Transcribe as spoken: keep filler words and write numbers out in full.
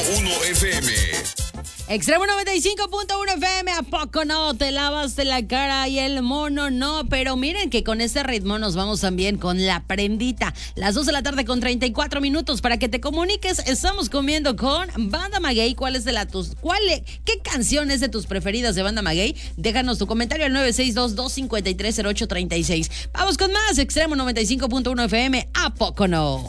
uno F M. Extremo noventa y cinco punto uno F M, ¿a poco no? Te lavaste la cara y el mono no. Pero miren que con este ritmo nos vamos también con la prendita. Las dos de la tarde con treinta y cuatro minutos para que te comuniques. Estamos comiendo con Banda Maguey. ¿Cuál es de la tus, cuál es, qué canción es de tus preferidas de Banda Maguey? Déjanos tu comentario al nueve seis dos, dos cinco tres, cero ocho tres seis. Vamos con más. Extremo noventa y cinco punto uno F M, ¿a poco no?